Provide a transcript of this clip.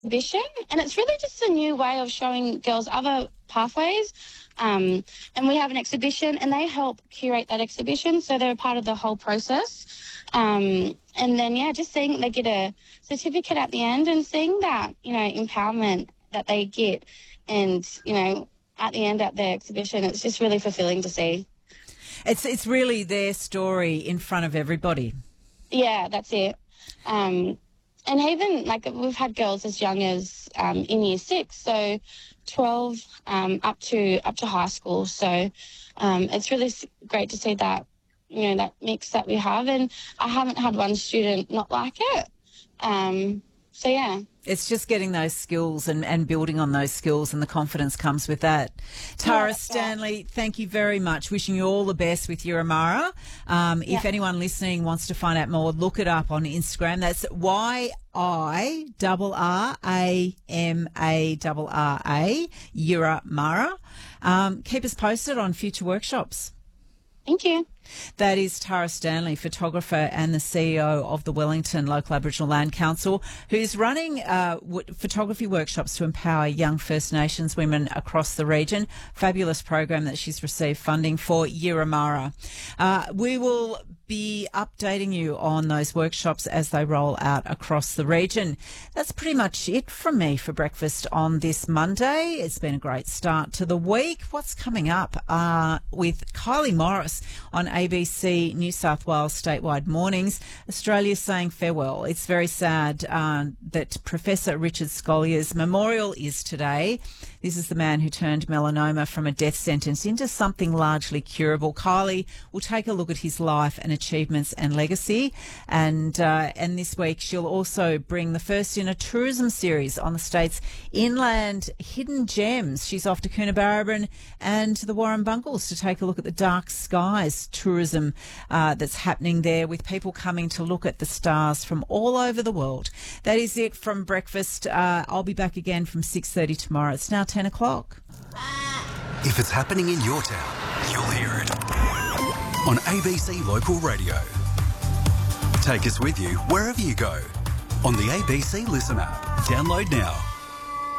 exhibition, and it's really just a new way of showing girls other pathways. And we have an exhibition, and they help curate that exhibition, so they're a part of the whole process. And then, just seeing they get a certificate at the end and seeing that, empowerment that they get and, at the end at the exhibition, it's just really fulfilling to see. It's really their story in front of everybody. Yeah, that's it. And even, we've had girls as young as in year 6, so 12 up to high school. So it's really great to see that, that mix that we have. And I haven't had one student not like it. So, yeah. It's just getting those skills and building on those skills, and the confidence comes with that. Tara Stanley, thank you very much. Wishing you all the best with Yuramara. If anyone listening wants to find out more, look it up on Instagram. That's YIRRAMARRA, Yuramara. Keep us posted on future workshops. Thank you. That is Tara Stanley, photographer and the CEO of the Wellington Local Aboriginal Land Council, who's running photography workshops to empower young First Nations women across the region. Fabulous program that she's received funding for, Yuramara. We will be updating you on those workshops as they roll out across the region. That's pretty much it from me for breakfast on this Monday. It's been a great start to the week. What's coming up with Kylie Morris on ABC New South Wales statewide mornings? Australia's saying farewell. It's very sad that Professor Richard Scollier's memorial is today. This is the man who turned melanoma from a death sentence into something largely curable. Kylie will take a look at his life and achievements and legacy. And this week she'll also bring the first in a tourism series on the state's inland hidden gems. She's off to Coonabarabran and to the Warrumbungles to take a look at the dark skies tourism that's happening there, with people coming to look at the stars from all over the world. That is it from breakfast. I'll be back again from 6:30 tomorrow. It's now 10 o'clock. If it's happening in your town, you'll hear it on ABC Local Radio. Take us with you wherever you go on the ABC Listen app. Download now.